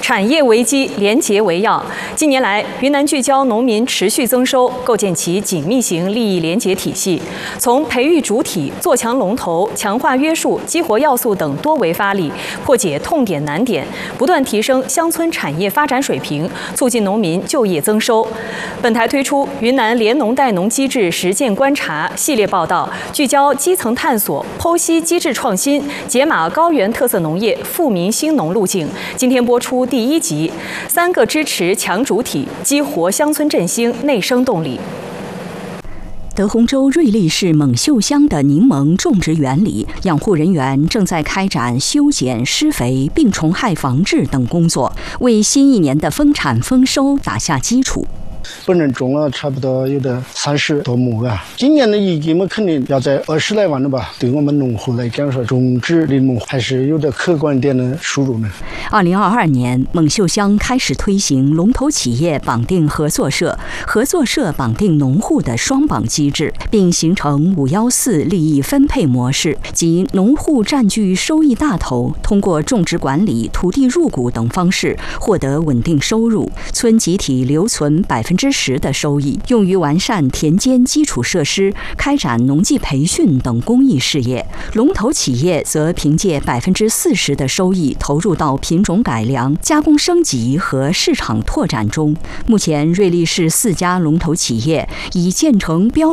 产业为基，廉洁为要。近年来，云南聚焦农民持续增收，构建起紧密型利益廉洁体系。从培育主体、做强龙头、强化约束、激活要素等多维发力，破解痛点难点，不断提升乡村产业发展水平，促进农民就业增收。本台推出云南联农带农机制实践观察系列报道，聚焦基层探索，剖析机制创新，解码高原特色农业富民兴农路径。今天播出第1集，3个支持强主体，激活乡村振兴内生动力。 德宏州瑞丽市蒙秀乡的柠檬种植园里，养护人员正在开展修剪、施肥、病虫害防治等工作，为新一年的丰产丰收打下基础。 本人种了差不多有的30多亩啊，今年的业绩嘛肯定要在20来万了吧。对我们农户来讲说，种植柠檬还是有着可观点的收入呢。 2022年，蒙秀乡开始推行龙头企业绑定合作社、合作社绑定农户的双绑机制，并形成514利益分配模式，即农户占据收益大头，通过种植管理、土地入股等方式获得稳定收入，村集体留存10%的收益，用于完善田间基础设施、开展农技培训等公益事业。龙头企业则凭借40%的收益投入到品种改良、加工升级和市场拓展中。目前，瑞丽市4家龙头企业已建成标